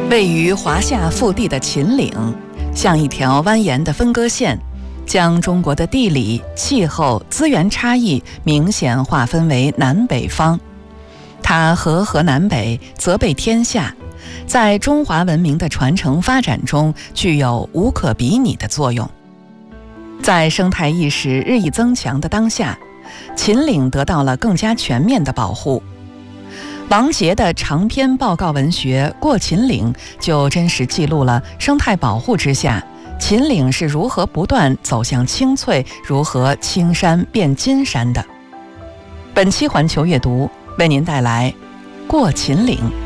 位于华夏腹地的秦岭，像一条蜿蜒的分割线，将中国的地理、气候、资源差异明显划分为南北方。它和合南北，则备天下，在中华文明的传承发展中具有无可比拟的作用。在生态意识日益增强的当下，秦岭得到了更加全面的保护。王杰的长篇报告文学《过秦岭》就真实记录了生态保护之下，秦岭是如何不断走向清脆，如何青山变金山的。本期环球阅读为您带来《过秦岭》。